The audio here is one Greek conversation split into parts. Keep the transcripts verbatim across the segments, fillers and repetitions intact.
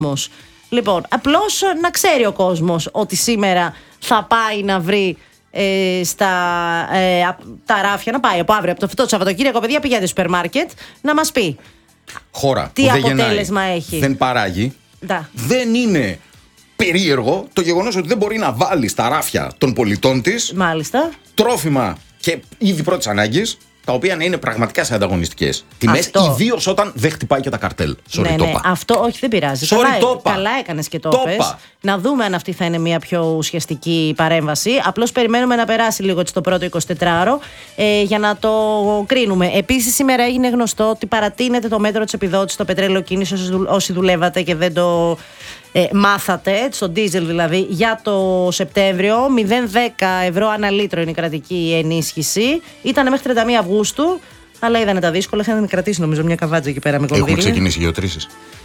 κόσμος. Λοιπόν, απλώς να ξέρει ο κόσμος ότι σήμερα θα πάει να βρει ε, στα ε, τα ράφια, να πάει από αύριο, από το Σαββατοκύριακο, παιδιά, πηγαίνει στο σούπερ μάρκετ, να μας πει χώρα τι που αποτέλεσμα δεν γεννάει, έχει. Δεν παράγει. Da. Δεν είναι περίεργο το γεγονός ότι δεν μπορεί να βάλει στα ράφια των πολιτών της Μάλιστα. τρόφιμα και είδη πρώτης ανάγκης, τα οποία να είναι πραγματικά σε ανταγωνιστικές τιμές, ιδίως όταν δεν χτυπάει και τα καρτέλ. Sorry, ναι, ναι, το είπα. αυτό όχι, δεν πειράζει. Sorry, καλά, το είπα. καλά έκανες και το Το πες. είπα. Να δούμε αν αυτή θα είναι μια πιο ουσιαστική παρέμβαση. Απλώς περιμένουμε να περάσει λίγο έτσι το πρώτο εικοσιτετράωρο ε, για να το κρίνουμε. Επίσης, σήμερα έγινε γνωστό ότι παρατείνεται το μέτρο της επιδότησης στο πετρέλαιο κίνηση όσοι δουλεύατε και δεν το ε, μάθατε, στο ντίζελ δηλαδή, για το Σεπτέμβριο. μηδέν κόμμα δέκα ευρώ ανά λίτρο είναι η κρατική ενίσχυση. Ήταν μέχρι τριάντα μία Αυγούστου. Αλλά είδανε τα δύσκολα, είχαν κρατήσει νομίζω μια καβάτζα εκεί πέρα με κονδύλια. Έχουν ξεκινήσει οι γεωτρήσεις.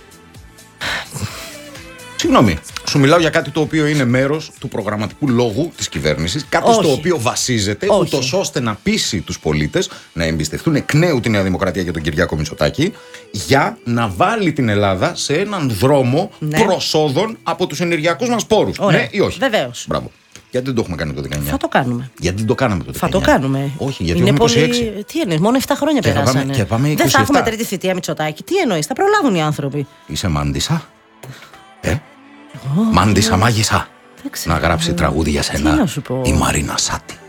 Συγγνώμη, σου μιλάω για κάτι το οποίο είναι μέρος του προγραμματικού λόγου της κυβέρνησης. Κάτι στο οποίο βασίζεται, ούτως ώστε να πείσει τους πολίτες να εμπιστευτούν εκ νέου τη Νέα Δημοκρατία και τον Κυριάκο Μητσοτάκη, για να βάλει την Ελλάδα σε έναν δρόμο ναι. προσόδων από τους ενεργειακούς μας πόρους. Ωραία. Ναι ή όχι. Βεβαίως. Μπράβο. Γιατί δεν το έχουμε κάνει το δεκαεννιά. Θα το κάνουμε. Γιατί δεν το κάναμε το δεκαεννιά. Θα το κάνουμε. Όχι, γιατί είναι έχουμε είκοσι έξι. Πολύ... Τι εννοείς, μόνο επτά χρόνια και περάσανε. Θα πάμε, και πάμε είκοσι επτά. Δεν θα έχουμε τρίτη θητεία Μητσοτάκη. Τι εννοείς, θα προλάβουν οι άνθρωποι. Είσαι μάντισσα. Ε. Oh, Μάντισσα, μάγισσα. Να γράψει τραγούδι για σένα η Μαρίνα Σάτι.